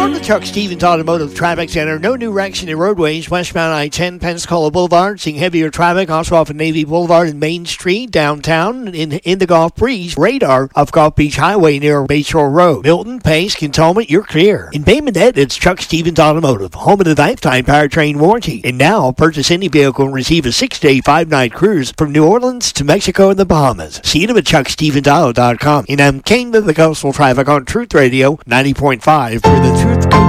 From the Chuck Stevens Automotive Traffic Center, no new wrecks in the roadways westbound I-10, Pensacola Boulevard. Seeing heavier traffic also off of Navy Boulevard and Main Street, downtown in the Gulf Breeze. Radar of Gulf Beach Highway near Bayshore Road. Milton, Pace, Cantonment, you're clear. In Bay Minette, it's Chuck Stevens Automotive, home of the lifetime powertrain warranty. And now, purchase any vehicle and receive a 6-day, 5-night cruise from New Orleans to Mexico and the Bahamas. See them at ChuckStevensAuto.com. And I'm Kane with the Coastal Traffic on Truth Radio 90.5 for the Truth.